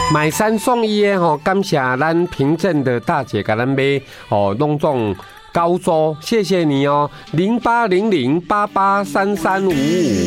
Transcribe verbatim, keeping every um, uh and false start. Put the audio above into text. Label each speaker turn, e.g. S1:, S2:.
S1: 买三送一的吼，感谢咱平镇的大姐给咱买哦，弄种高州，谢谢你哦，零八零零八八三三五五。